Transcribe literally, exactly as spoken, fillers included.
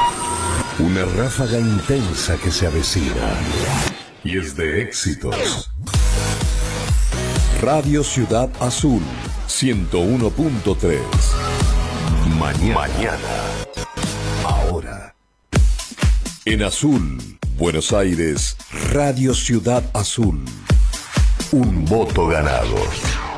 Una ráfaga intensa que se avecina y es de éxitos. Radio Ciudad Azul ciento uno punto tres. Mañana. Mañana. Ahora. En Azul, Buenos Aires, Radio Ciudad Azul. Un voto ganado.